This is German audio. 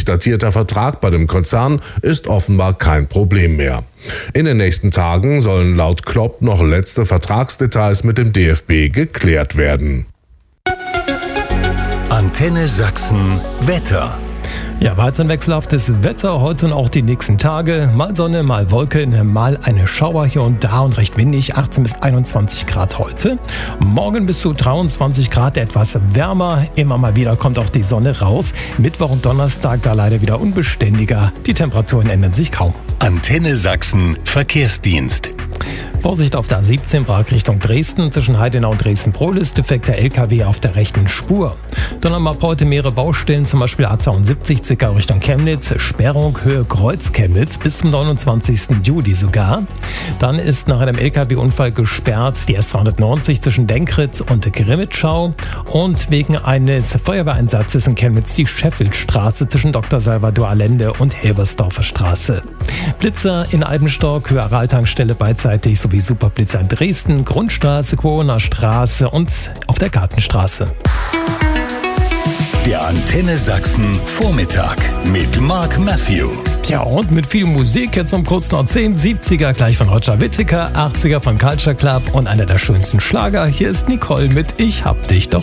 2023 datierter Vertrag bei dem Konzern ist offenbar kein Problem mehr. In den nächsten Tagen sollen laut Klopp noch letzte Vertragsdetails mit dem DFB geklärt werden. Antenne Sachsen Wetter. Ja, weiter wechselhaftes Wetter heute und auch die nächsten Tage. Mal Sonne, mal Wolken, mal eine Schauer hier und da und recht windig. 18 bis 21 Grad heute. Morgen bis zu 23 Grad, etwas wärmer. Immer mal wieder kommt auch die Sonne raus. Mittwoch und Donnerstag da leider wieder unbeständiger. Die Temperaturen ändern sich kaum. Antenne Sachsen Verkehrsdienst. Vorsicht auf der A17 Prag Richtung Dresden. Zwischen Heidenau und Dresden-Prohl ist defekter LKW auf der rechten Spur. Dann haben wir heute mehrere Baustellen, zum Beispiel A72 Zwickau Richtung Chemnitz. Sperrung Höhe Kreuz Chemnitz bis zum 29. Juli sogar. Dann ist nach einem LKW-Unfall gesperrt die S290 zwischen Denkritz und Grimmitschau. Und wegen eines Feuerwehreinsatzes in Chemnitz die Scheffeldstraße zwischen Dr. Salvador Allende und Helbersdorfer Straße. Blitzer in Albenstock, Höhe Araltankstelle beidseitig sowie Superblitzer in Dresden, Grundstraße, Corona Straße und auf der Gartenstraße. Der Antenne Sachsen Vormittag mit Mark Matthew. Tja, und mit viel Musik jetzt um kurz nach 10, 70er gleich von Roger Whittaker, 80er von Culture Club und einer der schönsten Schlager. Hier ist Nicole mit Ich hab dich doch